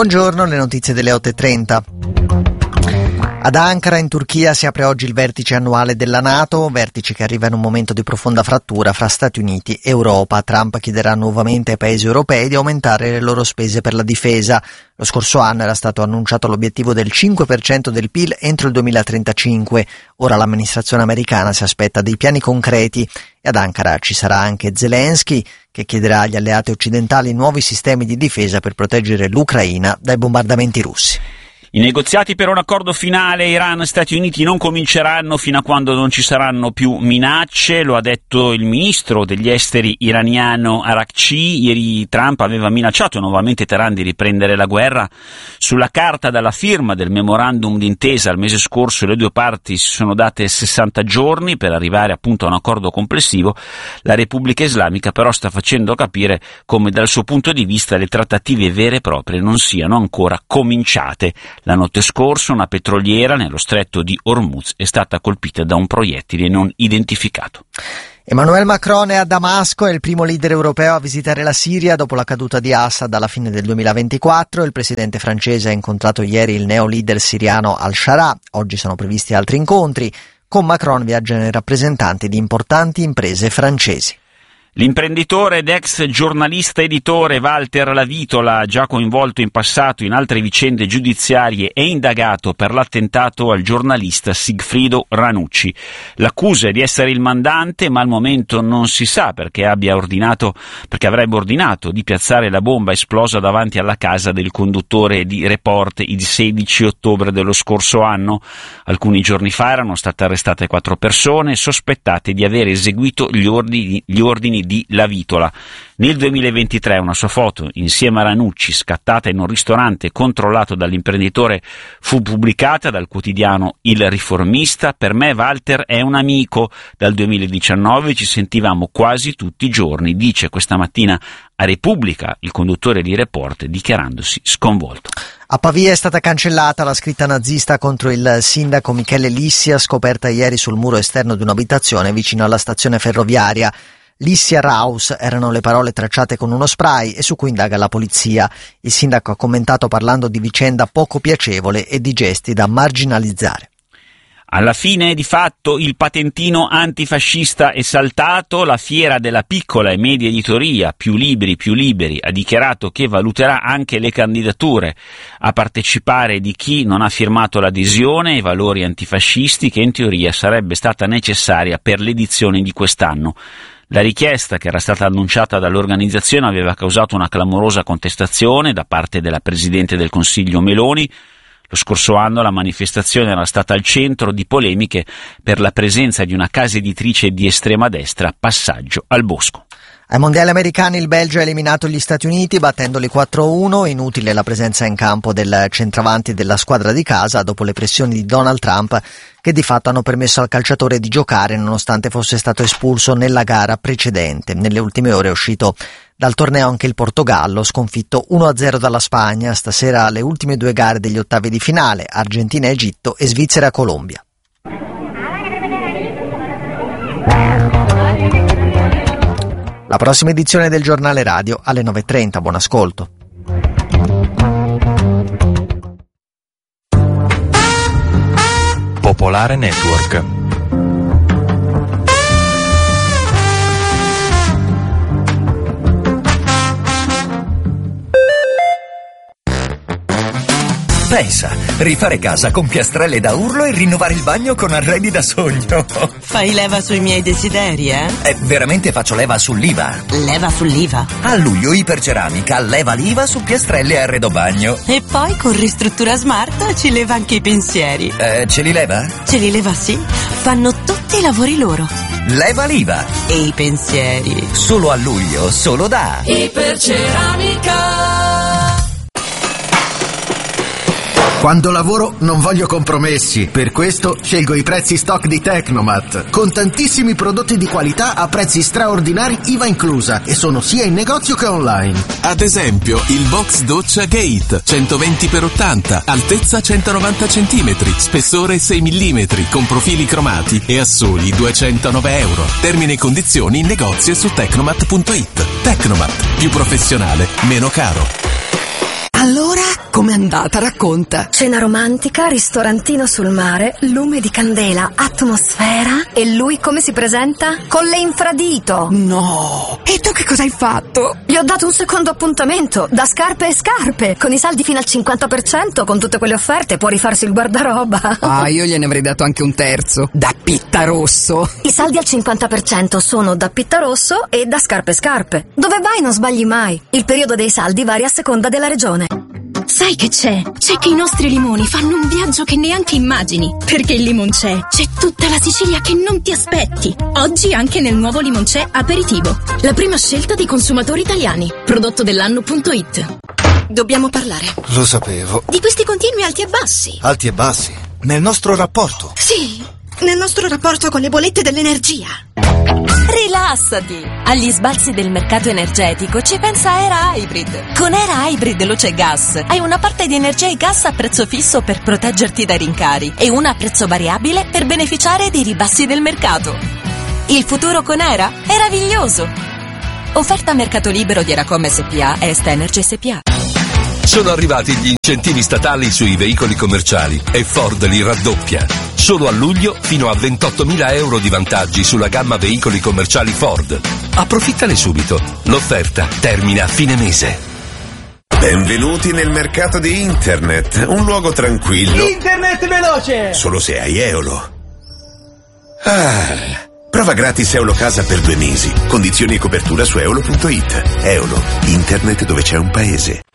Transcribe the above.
Buongiorno, le notizie delle 8:30. Ad Ankara, in Turchia, si apre oggi il vertice annuale della NATO, vertice che arriva in un momento di profonda frattura fra Stati Uniti e Europa. Trump chiederà nuovamente ai paesi europei di aumentare le loro spese per la difesa. Lo scorso anno era stato annunciato l'obiettivo del 5% del PIL entro il 2035. Ora l'amministrazione americana si aspetta dei piani concreti e ad Ankara ci sarà anche Zelensky, che chiederà agli alleati occidentali nuovi sistemi di difesa per proteggere l'Ucraina dai bombardamenti russi. I negoziati per un accordo finale Iran e Stati Uniti non cominceranno fino a quando non ci saranno più minacce, lo ha detto il ministro degli esteri iraniano Araghchi. Ieri Trump aveva minacciato nuovamente Teheran di riprendere la guerra. Sulla carta, dalla firma del memorandum d'intesa il mese scorso, le due parti si sono date 60 giorni per arrivare appunto a un accordo complessivo. La Repubblica Islamica però sta facendo capire come dal suo punto di vista le trattative vere e proprie non siano ancora cominciate. La notte scorsa una petroliera nello stretto di Hormuz è stata colpita da un proiettile non identificato. Emmanuel Macron è a Damasco, è il primo leader europeo a visitare la Siria dopo la caduta di Assad alla fine del 2024. Il presidente francese ha incontrato ieri il neo leader siriano al-Shara. Oggi sono previsti altri incontri. Con Macron viaggiano i rappresentanti di importanti imprese francesi. L'imprenditore ed ex giornalista editore Walter Lavitola, già coinvolto in passato in altre vicende giudiziarie, è indagato per l'attentato al giornalista Sigfrido Ranucci. L'accusa è di essere il mandante, ma al momento non si sa perché avrebbe ordinato di piazzare la bomba esplosa davanti alla casa del conduttore di Report il 16 ottobre dello scorso anno. Alcuni giorni fa erano state arrestate 4 persone sospettate di aver eseguito gli ordini di Lavitola. Nel 2023 una sua foto insieme a Ranucci, scattata in un ristorante controllato dall'imprenditore, fu pubblicata dal quotidiano Il Riformista. Per me Walter è un amico, dal 2019 ci sentivamo quasi tutti i giorni, dice questa mattina a Repubblica il conduttore di Report, dichiarandosi sconvolto. A Pavia è stata cancellata la scritta nazista contro il sindaco Michele Lissia, scoperta ieri sul muro esterno di un'abitazione vicino alla stazione ferroviaria. Lissia Raus erano le parole tracciate con uno spray e su cui indaga la polizia. Il sindaco ha commentato parlando di vicenda poco piacevole e di gesti da marginalizzare. Alla fine, di fatto, il patentino antifascista è saltato. La Fiera della Piccola e Media Editoria, più liberi, ha dichiarato che valuterà anche le candidature a partecipare di chi non ha firmato l'adesione ai valori antifascisti, che in teoria sarebbe stata necessaria per l'edizione di quest'anno. La richiesta, che era stata annunciata dall'organizzazione, aveva causato una clamorosa contestazione da parte della Presidente del Consiglio Meloni. Lo scorso anno la manifestazione era stata al centro di polemiche per la presenza di una casa editrice di estrema destra, Passaggio al Bosco. Ai mondiali americani il Belgio ha eliminato gli Stati Uniti battendoli 4-1, inutile la presenza in campo del centravanti della squadra di casa dopo le pressioni di Donald Trump, che di fatto hanno permesso al calciatore di giocare nonostante fosse stato espulso nella gara precedente. Nelle ultime ore è uscito dal torneo anche il Portogallo, sconfitto 1-0 dalla Spagna. Stasera le ultime 2 gare degli ottavi di finale, Argentina-Egitto e Svizzera-Colombia. La prossima edizione del giornale radio alle 9:30. Buon ascolto. Popolare Network. Pensa, rifare casa con piastrelle da urlo e rinnovare il bagno con arredi da sogno. Fai leva sui miei desideri, eh? Veramente faccio leva sull'IVA. Leva sull'IVA? A luglio Iperceramica leva l'IVA su piastrelle e arredo bagno. E poi con Ristruttura Smart ci leva anche i pensieri. Ce li leva? Ce li leva, sì. Fanno tutti i lavori loro. Leva l'IVA. E i pensieri. Solo a luglio, solo da Iperceramica. Quando lavoro non voglio compromessi, per questo scelgo i prezzi stock di Tecnomat, con tantissimi prodotti di qualità a prezzi straordinari IVA inclusa, e sono sia in negozio che online. Ad esempio il box doccia Gate 120x80, altezza 190 cm, spessore 6 mm, con profili cromati e a soli €209. Termini e condizioni in negozio su tecnomat.it. Tecnomat, più professionale, meno caro. Allora Com'è andata? Racconta. Cena romantica, ristorantino sul mare, lume di candela, atmosfera. E lui come si presenta? Con le infradito. No. E tu che cosa hai fatto? Gli ho dato un secondo appuntamento, da scarpe e scarpe. Con i saldi fino al 50%, con tutte quelle offerte può rifarsi il guardaroba. Ah, io gliene avrei dato anche un terzo. Da Pittarosso. I saldi al 50% sono da Pittarosso e da scarpe e scarpe. Dove vai non sbagli mai. Il periodo dei saldi varia a seconda della regione. Sai che c'è? C'è che i nostri limoni fanno un viaggio che neanche immagini. Perché il Limoncè c'è tutta la Sicilia che non ti aspetti. Oggi anche nel nuovo Limoncè Aperitivo. La prima scelta dei consumatori italiani. Prodotto dell'anno.it. Dobbiamo parlare. Lo sapevo. Di questi continui alti e bassi. Alti e bassi? Nel nostro rapporto? Sì, nel nostro rapporto con le bollette dell'energia. Rilassati! Agli sbalzi del mercato energetico ci pensa Era Hybrid. Con Era Hybrid Luce Gas hai una parte di energia e gas a prezzo fisso per proteggerti dai rincari e una a prezzo variabile per beneficiare dei ribassi del mercato. Il futuro con Era è meraviglioso! Offerta a mercato libero di Eracom SPA e Est Energy SPA. Sono arrivati gli incentivi statali sui veicoli commerciali e Ford li raddoppia. Solo a luglio fino a 28.000 euro di vantaggi sulla gamma veicoli commerciali Ford. Approfittane subito. L'offerta termina a fine mese. Benvenuti nel mercato di Internet, un luogo tranquillo. Internet veloce! Solo se hai Eolo. Prova gratis Eolo Casa per 2 mesi. Condizioni e copertura su eolo.it. Eolo, internet dove c'è un paese.